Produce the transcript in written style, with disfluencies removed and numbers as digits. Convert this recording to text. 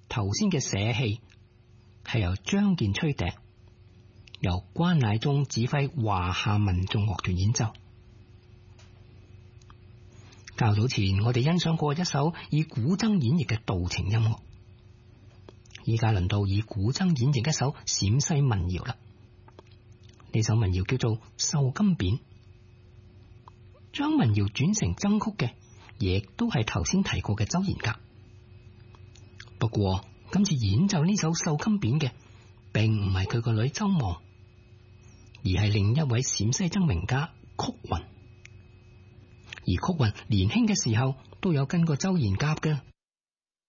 頭先嘅社戲係由張健吹笛，由關乃忠指揮華夏民眾樂團演奏。較早前我哋欣賞過一首以古箏演繹嘅道情音樂，依家輪到以古箏演繹一首陝西民謠啦。呢首民謠叫做《繡金匾》，將民謠轉成箏曲嘅，亦都係頭先提過嘅周賢甲。不過今次演奏呢首《繡金匾》嘅，並唔係佢個女周望，而係另一位陝西箏名家曲雲。而曲雲年輕嘅時候都有跟過周賢甲嘅。